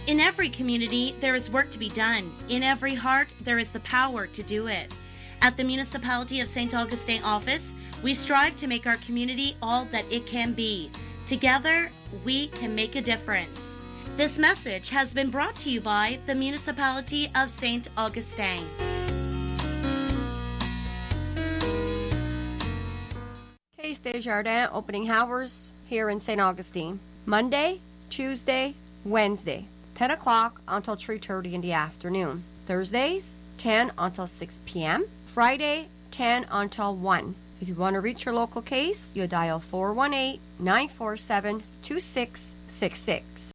In every community, there is work to be done. In every heart, there is the power to do it. At the Municipality of St. Augustine office, we strive to make our community all that it can be. Together, we can make a difference. This message has been brought to you by the Municipality of St. Augustine. Case Desjardins opening hours here in St. Augustine. Monday, Tuesday, Wednesday, 10 o'clock until 3:30 in the afternoon. Thursdays, 10 until 6 p.m. Friday, 10 until 1. If you want to reach your local case, you dial 418-947-2666.